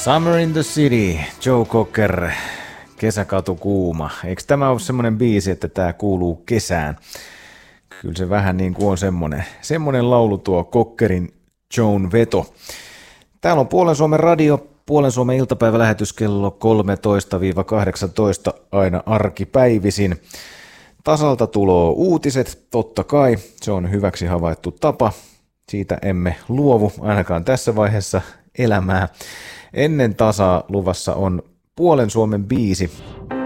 Summer in the City, Joe Cocker, kesäkatu kuuma. Eikö tämä ole semmoinen biisi, että tämä kuuluu kesään? Kyllä se vähän niin kuin on semmoinen laulu tuo Cockerin Joan veto. Täällä on Puolen Suomen radio, Puolen Suomen iltapäivälähetys kello 13-18 aina arkipäivisin. Tasalta tuloo uutiset, totta kai, se on hyväksi havaittu tapa. Siitä emme luovu ainakaan tässä vaiheessa elämää. Ennen tasaa luvassa on Puolen Suomen biisi.